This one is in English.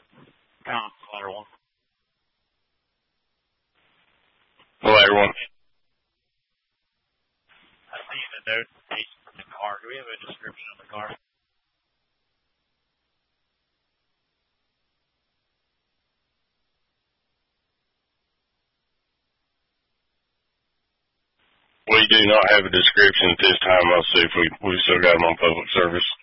Collateral. Hello, everyone. I see the notification from the car. Do we have a description of the car? We do not have a description at this time. I'll see if we still got them on public service.